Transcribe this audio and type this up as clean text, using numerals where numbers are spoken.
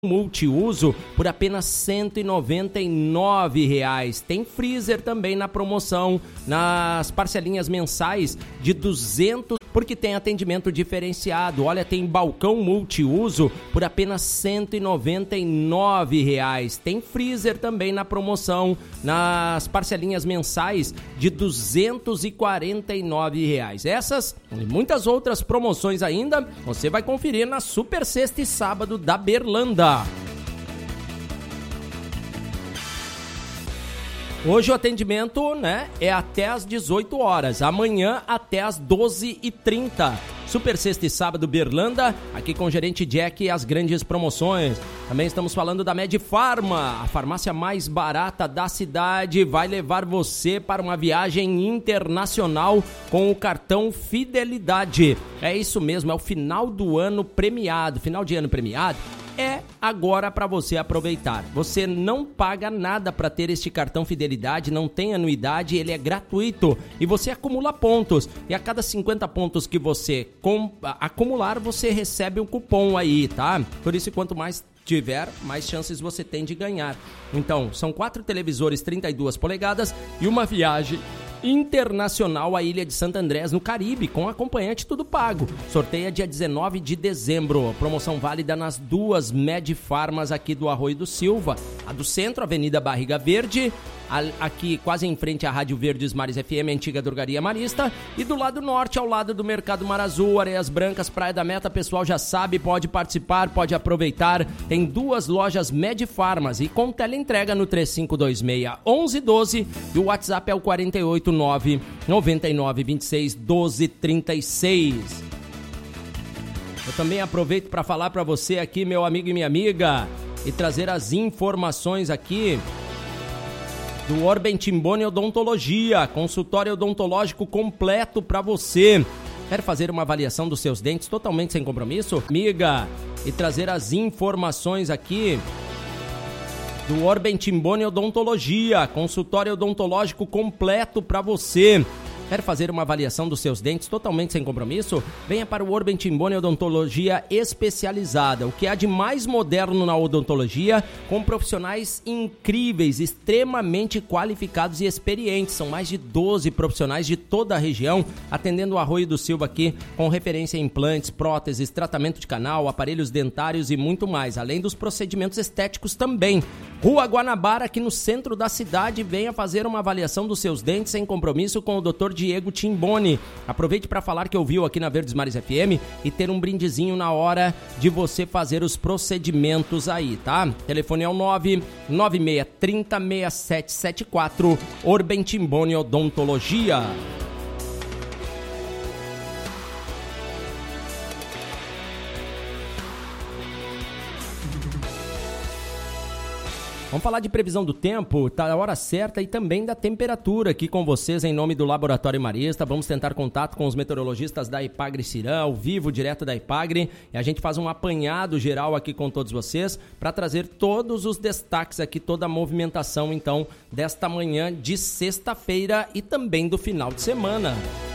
multiuso por apenas R$ 199. Tem freezer também na promoção, nas parcelinhas mensais de 200, porque tem atendimento diferenciado. Olha, tem balcão multiuso por apenas R$ 199. Tem freezer também na promoção, nas parcelinhas mensais de R$ 249. Essas e muitas outras promoções ainda você vai conferir na Super Sexta e Sábado da Berlanda. Hoje o atendimento, é até às 18 horas, amanhã até às 12h30. Super Sexta e Sábado Berlanda, aqui com o gerente Jack e as grandes promoções. Também estamos falando da Medifarma, a farmácia mais barata da cidade, vai levar você para uma viagem internacional com o cartão Fidelidade. É isso mesmo, é o final de ano premiado é agora para você aproveitar. Você não paga nada para ter este cartão Fidelidade, não tem anuidade, ele é gratuito e você acumula pontos. E a cada 50 pontos que você acumular, você recebe um cupom aí, tá? Por isso, quanto mais tiver, mais chances você tem de ganhar. Então, são 4 televisores 32 polegadas e uma viagem internacional à Ilha de Santo Andrés, no Caribe, com acompanhante tudo pago. Sorteia dia 19 de dezembro. Promoção válida nas 2 Medifarmas aqui do Arroio do Silva. A do centro, Avenida Barriga Verde, aqui quase em frente à Rádio Verdes Mares FM, antiga drogaria marista. E do lado norte, ao lado do Mercado Mar Azul, Areias Brancas, Praia da Meta. Pessoal já sabe, pode participar, pode aproveitar. Tem 2 lojas Medifarmas e com teleentrega no 3526-1112 e o WhatsApp é o 489-9926-1236. Eu também aproveito para falar para você aqui, meu amigo e minha amiga, e trazer as informações aqui do Orben Timboni Odontologia, consultório odontológico completo para você. Quer fazer uma avaliação dos seus dentes totalmente sem compromisso? Amiga, e trazer as informações aqui do Orben Timboni Odontologia, consultório odontológico completo para você. Quer fazer uma avaliação dos seus dentes totalmente sem compromisso? Venha para o Orben Timboni Odontologia especializada. O que há de mais moderno na odontologia, com profissionais incríveis, extremamente qualificados e experientes. São mais de 12 profissionais de toda a região, atendendo o Arroio do Silva aqui, com referência a implantes, próteses, tratamento de canal, aparelhos dentários e muito mais. Além dos procedimentos estéticos também. Rua Guanabara, aqui no centro da cidade. Venha fazer uma avaliação dos seus dentes sem compromisso com o Dr. Diego Timboni. Aproveite para falar que ouviu aqui na Verdes Mares FM e ter um brindezinho na hora de você fazer os procedimentos aí, tá? Telefone é o 996306774, Orben Timboni Odontologia. Vamos falar de previsão do tempo, tá a hora certa, e também da temperatura aqui com vocês em nome do Laboratório Marista. Vamos tentar contato com os meteorologistas da Ipagre Cirã, ao vivo, direto da Ipagre, e a gente faz um apanhado geral aqui com todos vocês para trazer todos os destaques aqui, toda a movimentação, então, desta manhã de sexta-feira e também do final de semana.